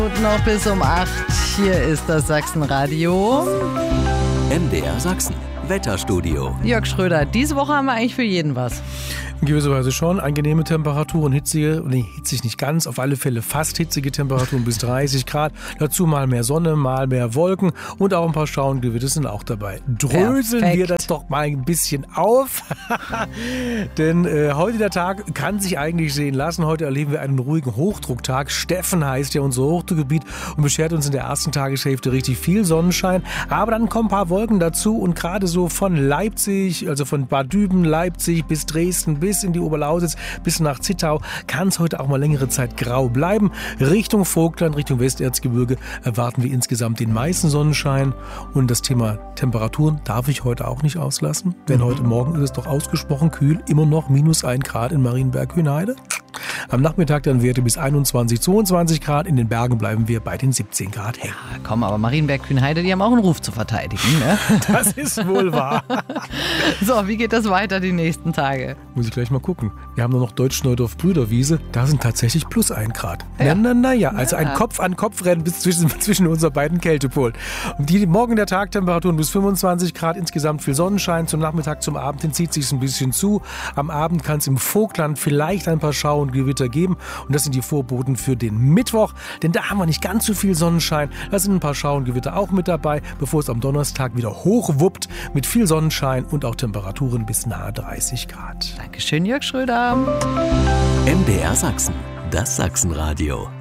Noch bis um 8. Hier ist das Sachsenradio. MDR Sachsen. Wetterstudio. Jörg Schröder, diese Woche haben wir eigentlich für jeden was. In gewisser Weise schon. Angenehme Temperaturen, hitzig nicht ganz, auf alle Fälle fast hitzige Temperaturen bis 30 Grad. Dazu mal mehr Sonne, mal mehr Wolken und auch ein paar Schauengewitter sind auch dabei. Dröseln wir das doch mal ein bisschen auf. Denn heute der Tag kann sich eigentlich sehen lassen. Heute erleben wir einen ruhigen Hochdrucktag. Steffen heißt ja unser Hochdruckgebiet und beschert uns in der ersten Tageshälfte richtig viel Sonnenschein. Aber dann kommen ein paar Wolken dazu und gerade so von Leipzig, also von Bad Düben, Leipzig bis Dresden, bis in die Oberlausitz, bis nach Zittau, kann es heute auch mal längere Zeit grau bleiben. Richtung Vogtland, Richtung Westerzgebirge erwarten wir insgesamt den meisten Sonnenschein. Und das Thema Temperaturen darf ich heute auch nicht auslassen, denn heute Morgen ist es doch ausgesprochen kühl, immer noch -1 Grad in Marienberg-Kühnheide. Am Nachmittag dann Werte bis 21, 22 Grad. In den Bergen bleiben wir bei den 17 Grad hängen. Ja, komm, aber Marienberg-Kühnheide, die haben auch einen Ruf zu verteidigen. Ne? Das ist wohl wahr. So, wie geht das weiter die nächsten Tage? Muss ich gleich mal gucken. Wir haben noch Deutsch-Neudorf-Brüderwiese. Da sind tatsächlich +1 Grad. Ja. Also ein Kopf-an-Kopf-Rennen bis zwischen unseren beiden Kältepolen. Und die morgen der Tagtemperaturen bis 25 Grad. Insgesamt viel Sonnenschein. Zum Nachmittag, zum Abend hin zieht sich ein bisschen zu. Am Abend kann es im Vogtland vielleicht ein paar Schau- und Gewitter geben. Und das sind die Vorboten für den Mittwoch. Denn da haben wir nicht ganz so viel Sonnenschein. Da sind ein paar Schau- und Gewitter auch mit dabei, bevor es am Donnerstag wieder hochwuppt mit viel Sonnenschein und auch Temperaturen bis nahe 30 Grad. Dankeschön, Jörg Schröder. MDR Sachsen. Das Sachsenradio.